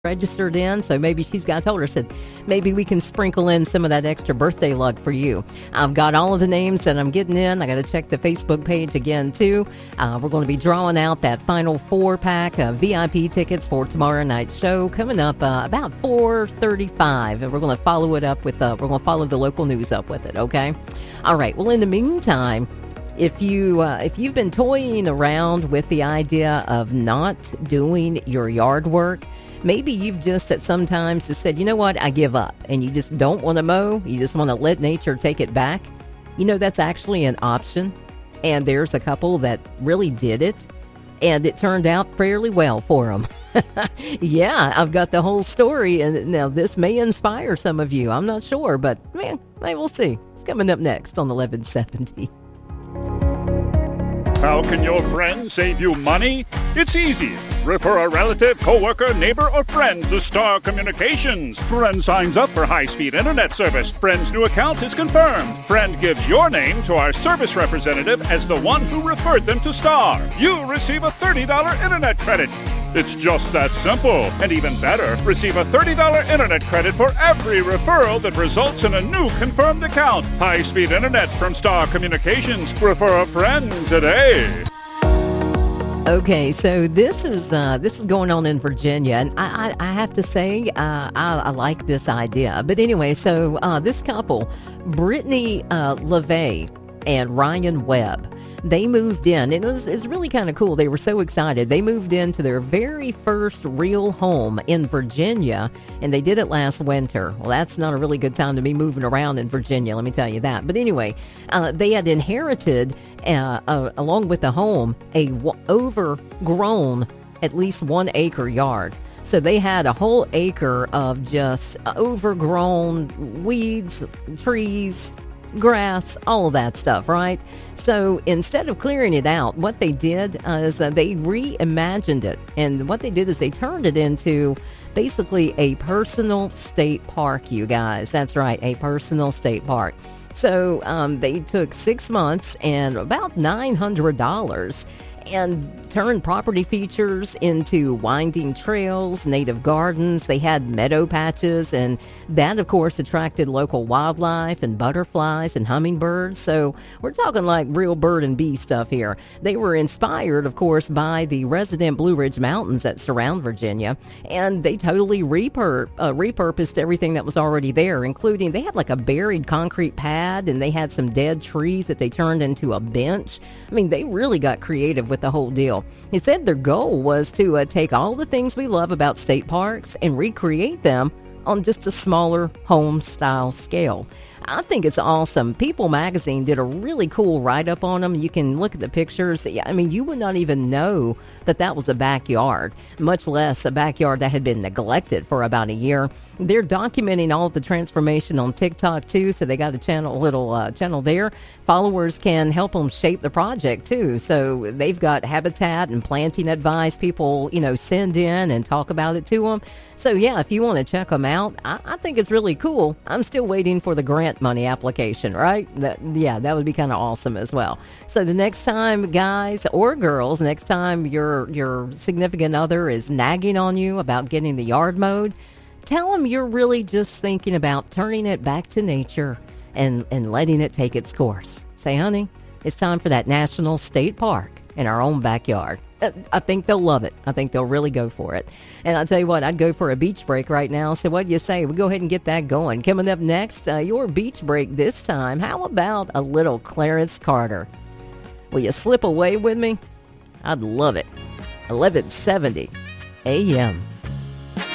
registered in, so maybe I told her, I said, maybe we can sprinkle in some of that extra birthday luck for you. I've got all of the names that I'm getting in. I got to check the Facebook page again, too. We're going to be drawing out that final 4-pack of VIP tickets for tomorrow night's show coming up about 4:35, and we're going to follow it up with, we're going to follow the local news up with it, okay? All right, well, in the meantime, if you've been toying around with the idea of not doing your yard work, maybe you've just at some times just said, you know what, I give up, and you just don't want to mow. You just want to let nature take it back. You know, that's actually an option, and there's a couple that really did it, and it turned out fairly well for them. Yeah, I've got the whole story, and now this may inspire some of you. I'm not sure, but man, we'll see. It's coming up next on 1170. How can your friends save you money? It's easy. Refer a relative, coworker, neighbor, or friend to Star Communications. Friend signs up for high-speed internet service. Friend's new account is confirmed. Friend gives your name to our service representative as the one who referred them to Star. You receive a $30 internet credit. It's just that simple. And even better, receive a $30 internet credit for every referral that results in a new confirmed account. High-speed internet from Star Communications. Refer a friend today. Okay, so this is going on in Virginia, and I have to say I like this idea. But anyway, so this couple, Brittany LeVay and Ryan Webb, they moved in. It's really kind of cool. They were so excited. They moved into their very first real home in Virginia, and they did it last winter. Well, that's not a really good time to be moving around in Virginia, let me tell you that. But anyway, they had inherited, along with the home, a overgrown, at least 1 acre yard. So they had a whole acre of just overgrown weeds, trees, grass, all of that stuff, right? So instead of clearing it out, what they did is they reimagined it. And what they did is they turned it into basically a personal state park, you guys. That's right, a personal state park. So they took 6 months and about $900 and turned property features into winding trails, native gardens. They had meadow patches, and that, of course, attracted local wildlife and butterflies and hummingbirds. So we're talking like real bird and bee stuff here. They were inspired, of course, by the resident Blue Ridge Mountains that surround Virginia, and they totally repurposed everything that was already there, including they had like a buried concrete pad, and they had some dead trees that they turned into a bench. I mean, they really got creative with the whole deal. He said their goal was to take all the things we love about state parks and recreate them on just a smaller home-style scale. I think it's awesome. People magazine did a really cool write-up on them. You can look at the pictures. I mean, you would not even know that was a backyard, much less a backyard that had been neglected for about a year. They're documenting all of the transformation on TikTok, too, so they got a little channel there. Followers can help them shape the project, too. So they've got habitat and planting advice. People, send in and talk about it to them. So, yeah, if you want to check them out, I think it's really cool. I'm still waiting for the grant money application, right? That would be kind of awesome as well. So the next time, guys or girls, next time your significant other is nagging on you about getting the yard mowed, tell them you're really just thinking about turning it back to nature and letting it take its course. Say, honey, it's time for that national state park in our own backyard. I think they'll love it. I think they'll really go for it. And I'll tell you what, I'd go for a beach break right now. So what do you say? We'll go ahead and get that going. Coming up next, your beach break this time. How about a little Clarence Carter? Will you slip away with me? I'd love it. 1170 a.m.